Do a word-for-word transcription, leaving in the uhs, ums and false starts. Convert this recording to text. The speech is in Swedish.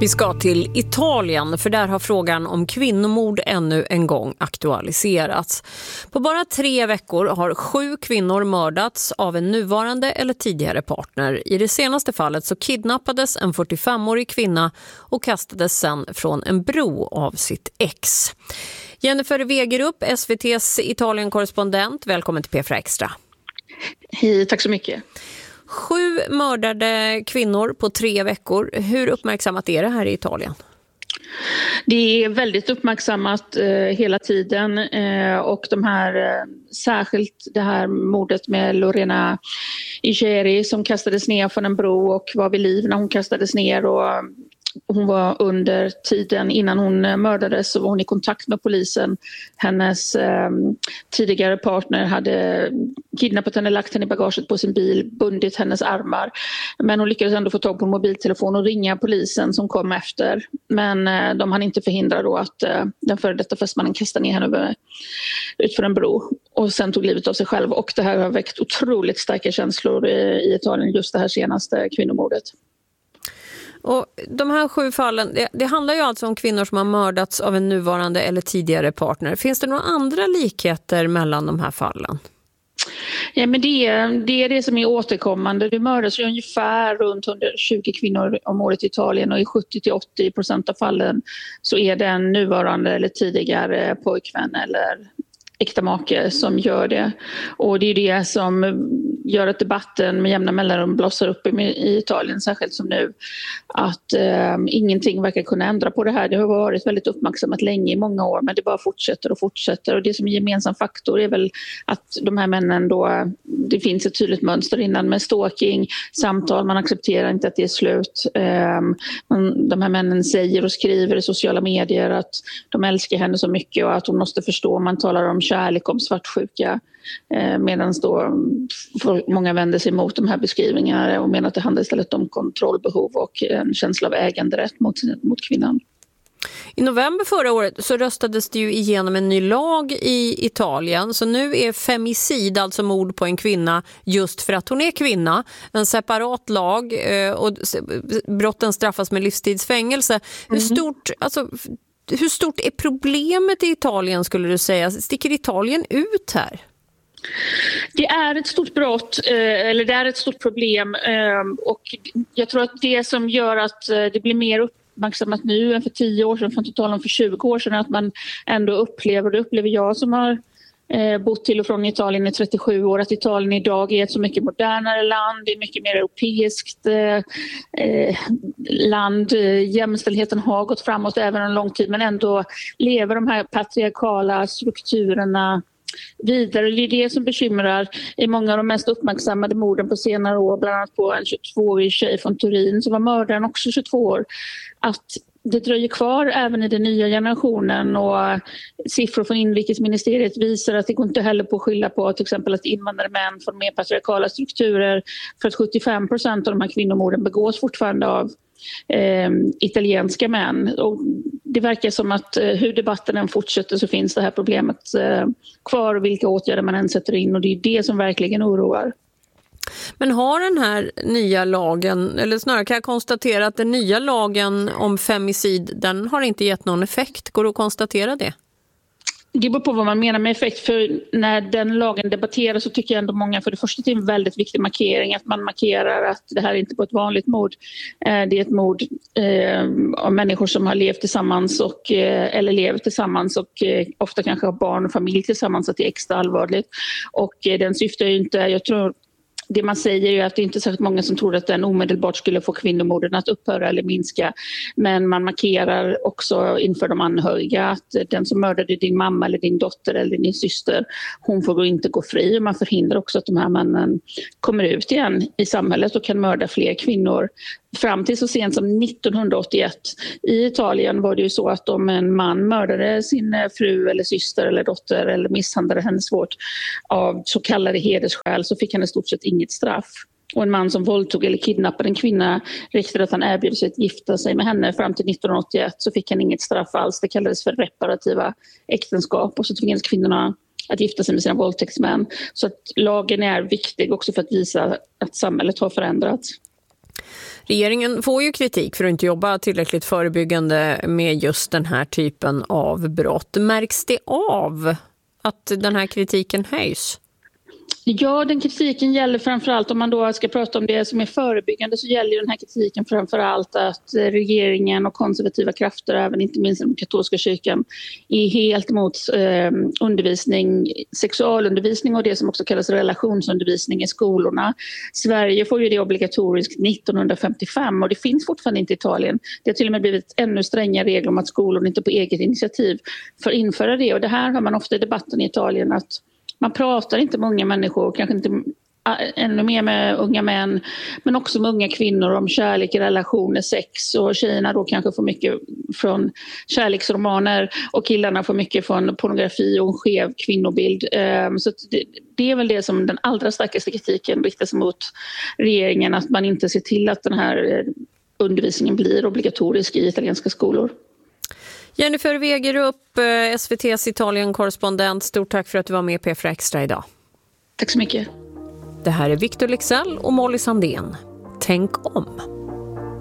Vi ska till Italien, för där har frågan om kvinnomord ännu en gång aktualiserats. På bara tre veckor har sju kvinnor mördats av en nuvarande eller tidigare partner. I det senaste fallet så kidnappades en fyrtiofemårig kvinna och kastades sen från en bro av sitt ex. Jennifer Wegerup, S V T:s Italien-korrespondent, välkommen till P fyra Extra. Hej, tack så mycket. Sju mördade kvinnor på tre veckor. Hur uppmärksammat är det här i Italien? Det är väldigt uppmärksammat eh, hela tiden eh, och de här, eh, särskilt det här mordet med Lorena Igeri som kastades ner från en bro och var vid liv när hon kastades ner, och hon var under tiden innan hon mördades så var hon i kontakt med polisen. Hennes eh, tidigare partner hade kidnappat henne, lagt henne i bagaget på sin bil, bundit hennes armar. Men hon lyckades ändå få tag på en mobiltelefon och ringa polisen som kom efter. Men eh, de hann inte förhindra då att eh, den före detta fästmannen kastade ner henne över, utför en bro. Och sen tog livet av sig själv. Och det här har väckt otroligt starka känslor i, i Italien, just det här senaste kvinnomordet. Och de här sju fallen, det, det handlar ju alltså om kvinnor som har mördats av en nuvarande eller tidigare partner. Finns det några andra likheter mellan de här fallen? Ja, men det är, det är det som är återkommande. Det mördas ju ungefär runt hundratjugo kvinnor om året i Italien, och i sjuttio till åttio procent av fallen så är det en nuvarande eller tidigare pojkvän eller äkta make som gör det. Och det är det som gör att debatten med jämna mellanrum blossar upp i Italien, särskilt som nu, att eh, ingenting verkar kunna ändra på det här. Det har varit väldigt uppmärksammat länge, i många år, men det bara fortsätter och fortsätter. Och det som är gemensam faktor är väl att de här männen då, det finns ett tydligt mönster innan med stalking, samtal, man accepterar inte att det är slut. Eh, man, de här männen säger och skriver i sociala medier att de älskar henne så mycket och att hon måste förstå. Man talar om kärlek, om svartsjuka, eh, medan då många vänder sig mot de här beskrivningarna och menar att det handlar istället om kontrollbehov och en känsla av äganderätt mot, mot kvinnan. I november förra året så röstades det ju igenom en ny lag i Italien, så nu är femicid, alltså mord på en kvinna just för att hon är kvinna, en separat lag, och brotten straffas med livstidsfängelse. Hur stort, alltså, hur stort är problemet i Italien, skulle du säga? Sticker Italien ut här? Det är ett stort brott, eller det är ett stort problem, och jag tror att det som gör att det blir mer uppmärksammat nu än för tio år sedan, för att tala om för tjugo år sedan, att man ändå upplever, och det upplever jag som har bott till och från Italien i trettiosju år, att Italien idag är ett så mycket modernare land, det är mycket mer europeiskt eh, land. Jämställdheten har gått framåt även en lång tid, men ändå lever de här patriarkala strukturerna vidare. Det är det som bekymrar i många av de mest uppmärksammade morden på senare år, bland annat på en tjugotvåårig tjej från Turin som var mördaren också tjugotvå år, att det dröjer kvar även i den nya generationen, och siffror från inrikesministeriet visar att det går inte heller på att skylla på till exempel att invandrare män får mer patriarkala strukturer, för att sjuttiofem procent av de här kvinnomorden begås fortfarande av eh, italienska män. Och det verkar som att eh, hur debatten än fortsätter så finns det här problemet eh, kvar, och vilka åtgärder man än sätter in, och det är det som verkligen oroar. Men har den här nya lagen, eller snarare kan jag konstatera att den nya lagen om femicid, den har inte gett någon effekt. Går det att konstatera det? Det beror på vad man menar med effekt, för när den lagen debatteras så tycker jag ändå många, för det första, det är en väldigt viktig markering, att man markerar att det här är inte på ett vanligt mord. Det är ett mord eh, av människor som har levt tillsammans och, eh, eller lever tillsammans och eh, ofta kanske har barn och familj tillsammans, att det är extra allvarligt. Och eh, den syftar ju inte, jag tror det man säger är att det inte är särskilt många som tror att den omedelbart skulle få kvinnomorden att upphöra eller minska. Men man markerar också inför de anhöriga att den som mördade din mamma eller din dotter eller din syster, hon får inte gå fri. Man förhindrar också att de här männen kommer ut igen i samhället och kan mörda fler kvinnor. Fram till så sent som nittonhundraåttioett i Italien var det ju så att om en man mördade sin fru eller syster eller dotter eller misshandlade henne svårt av så kallade hedersskäl, så fick han i stort sett inget straff. Och en man som våldtog eller kidnappade en kvinna räckte att han erbjöd sig att gifta sig med henne fram till nittonhundraåttioett, så fick han inget straff alls. Det kallades för reparativa äktenskap, och så tvingades kvinnorna att gifta sig med sina våldtäktsmän. Så att lagen är viktig också för att visa att samhället har förändrats. Regeringen får ju kritik för att inte jobba tillräckligt förebyggande med just den här typen av brott. Märks det av att den här kritiken höjs? Ja, den kritiken gäller framförallt, om man då ska prata om det som är förebyggande, så gäller den här kritiken framförallt att regeringen och konservativa krafter, även inte minst den katolska kyrkan, är helt emot eh, undervisning, sexualundervisning och det som också kallas relationsundervisning i skolorna. Sverige får ju det obligatoriskt nittonhundrafemtiofem och det finns fortfarande inte i Italien. Det har till och med blivit ännu strängare regler om att skolor inte på eget initiativ får införa det, och det här har man ofta i debatten i Italien, att man pratar inte med unga människor, kanske inte ännu mer med unga män, men också med unga kvinnor om kärlek, relationer, sex, och tjejerna då kanske får mycket från kärleksromaner och killarna får mycket från pornografi och en skev kvinnobild. Så det är väl det som den allra starkaste kritiken riktas mot regeringen, att man inte ser till att den här undervisningen blir obligatorisk i italienska skolor. Jennifer Wegerup, S V T:s Italien-korrespondent. Stort tack för att du var med på P F Extra idag. Tack så mycket. Det här är Victor Lexell och Molly Sandén. Tänk om.